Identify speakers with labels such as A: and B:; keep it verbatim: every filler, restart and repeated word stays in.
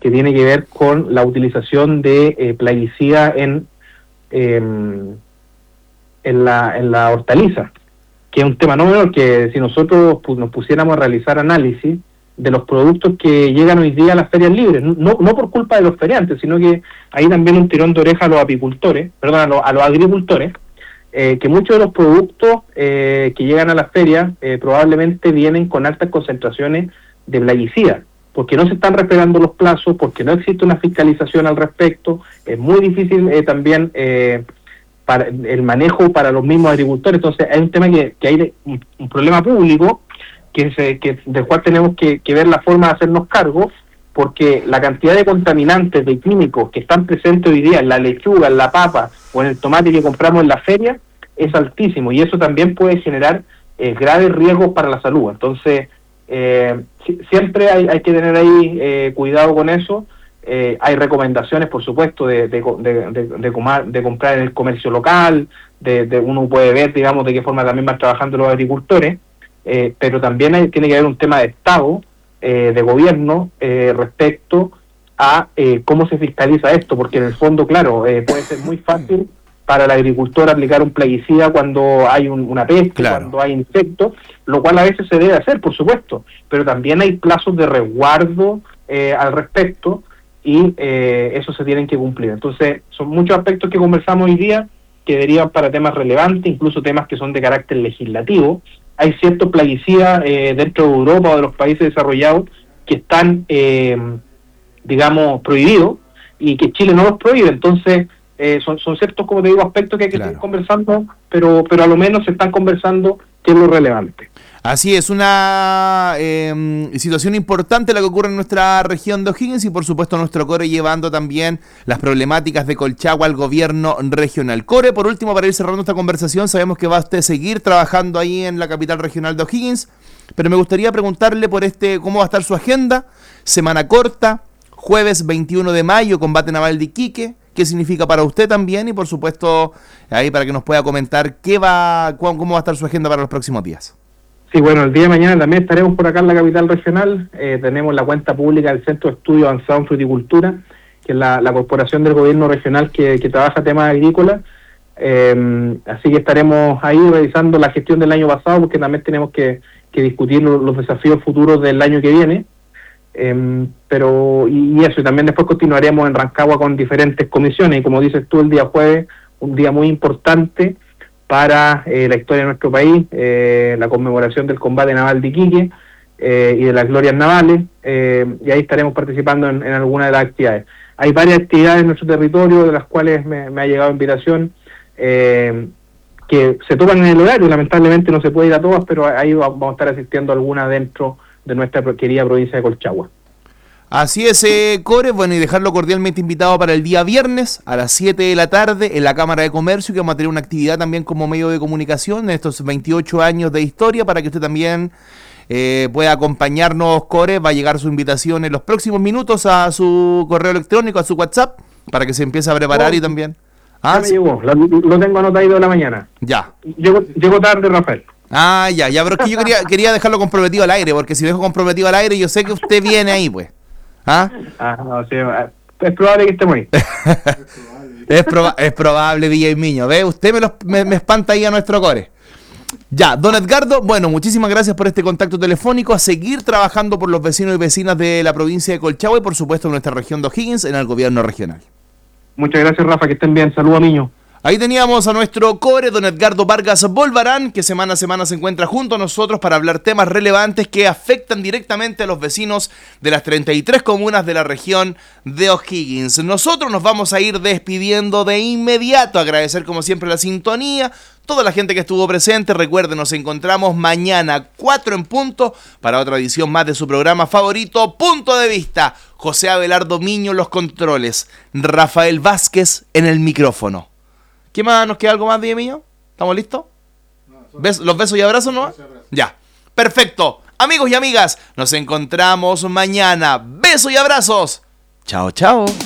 A: que tiene que ver con la utilización de eh, plaguicida en, eh, en, la, en la hortaliza, que es un tema no menor, que si nosotros pues, nos pusiéramos a realizar análisis de los productos que llegan hoy día a las ferias libres, no, no por culpa de los feriantes, sino que hay también un tirón de oreja a los apicultores, perdón, a los, a los agricultores, eh, que muchos de los productos eh, que llegan a las ferias eh, probablemente vienen con altas concentraciones de plaguicida, porque no se están respetando los plazos, porque no existe una fiscalización al respecto, es muy difícil eh, también eh, para el manejo para los mismos agricultores. Entonces hay un tema que, que hay un, un problema público que se, que, del cual tenemos que, que ver la forma de hacernos cargo, porque la cantidad de contaminantes, de químicos que están presentes hoy día en la lechuga, en la papa o en el tomate que compramos en la feria es altísimo, y eso también puede generar eh, graves riesgos para la salud. Entonces eh, si, siempre hay, hay que tener ahí eh, cuidado con eso. Eh, hay recomendaciones, por supuesto, de, de, de, de, de, comar, de comprar en el comercio local, de, de uno puede ver, digamos, de qué forma también van trabajando los agricultores. Eh, pero también hay, tiene que haber un tema de Estado, eh, de gobierno, eh, respecto a eh, cómo se fiscaliza esto, porque en el fondo, claro, eh, puede ser muy fácil para el agricultor aplicar un plaguicida cuando hay un, una peste, claro, cuando hay insectos, lo cual a veces se debe hacer, por supuesto, pero también hay plazos de resguardo eh, al respecto, y eh, eso se tienen que cumplir. Entonces, son muchos aspectos que conversamos hoy día que derivan para temas relevantes, incluso temas que son de carácter legislativo. Hay ciertos plaguicidas eh, dentro de Europa o de los países desarrollados que están, eh, digamos, prohibidos, y que Chile no los prohíbe. Entonces, eh, son, son ciertos, como te digo, aspectos que hay que claro. seguir conversando, pero, pero a lo menos se están conversando, que es lo relevante.
B: Así es, una eh, situación importante la que ocurre en nuestra región de O'Higgins, y por supuesto nuestro Core llevando también las problemáticas de Colchagua al gobierno regional. Core, por último, para ir cerrando esta conversación, sabemos que va a usted seguir trabajando ahí en la capital regional de O'Higgins, pero me gustaría preguntarle por este cómo va a estar su agenda. Semana corta, jueves veintiuno de mayo, combate naval de Iquique. ¿Qué significa para usted también? Y por supuesto, ahí para que nos pueda comentar qué va, cómo va a estar su agenda para los próximos días.
A: Sí, bueno, el día de mañana también estaremos por acá en la capital regional. Eh, tenemos la cuenta pública del Centro de Estudios Avanzados en Fruticultura, que es la, la corporación del gobierno regional que, que trabaja temas agrícolas. Eh, así que estaremos ahí revisando la gestión del año pasado, porque también tenemos que, que discutir los, los desafíos futuros del año que viene. Eh, pero y, y eso, y también después continuaremos en Rancagua con diferentes comisiones, y como dices tú, el día jueves, un día muy importante para eh, la historia de nuestro país, eh, la conmemoración del combate naval de Iquique eh, y de las glorias navales, eh, y ahí estaremos participando en, en alguna de las actividades. Hay varias actividades en nuestro territorio de las cuales me, me ha llegado invitación, eh, que se toman en el horario, lamentablemente no se puede ir a todas, pero ahí vamos a estar asistiendo a alguna dentro de nuestra querida provincia de Colchagua.
B: Así es, eh, Core, bueno, y dejarlo cordialmente invitado para el día viernes a las siete de la tarde en la Cámara de Comercio, que vamos a tener una actividad también como medio de comunicación en estos veintiocho años de historia, para que usted también eh, pueda acompañarnos, Core. Va a llegar su invitación en los próximos minutos a su correo electrónico, a su WhatsApp, para que se empiece a preparar. Oh, y también...
A: ¿Ah? Ya me llegó, lo, lo tengo anotado de la mañana.
B: Ya.
A: Llego, llego tarde, Rafael.
B: Ah, ya, ya, pero es que yo quería, quería dejarlo comprometido al aire, porque si lo dejo comprometido al aire, yo sé que usted viene ahí, pues. ¿Ah?
A: Ah, no, sí, es probable que esté muy.
B: es, proba es probable, Villa y Miño. ¿Ve? Usted me, los, me, me espanta ahí a nuestro Core. Ya, don Edgardo, bueno, muchísimas gracias por este contacto telefónico. A seguir trabajando por los vecinos y vecinas de la provincia de Colchagua y por supuesto en nuestra región de O'Higgins, en el gobierno regional.
A: Muchas gracias, Rafa, que estén bien. Saludos, Miño.
B: Ahí teníamos a nuestro Core, don Edgardo Vargas Bolvarán, que semana a semana se encuentra junto a nosotros para hablar temas relevantes que afectan directamente a los vecinos de las treinta y tres comunas de la región de O'Higgins. Nosotros nos vamos a ir despidiendo de inmediato, agradecer como siempre la sintonía, toda la gente que estuvo presente. Recuerden, nos encontramos mañana cuatro en punto para otra edición más de su programa favorito, Punto de Vista. José Abelardo Miño en los controles, Rafael Vázquez en el micrófono. ¿Qué más? ¿Nos queda algo más, Diego mío? ¿Estamos listos? No, ¿Bes ¿Los besos y abrazos, no? Besos y abrazos. Ya. Perfecto. Amigos y amigas, nos encontramos mañana. Besos y abrazos. Chao, chao.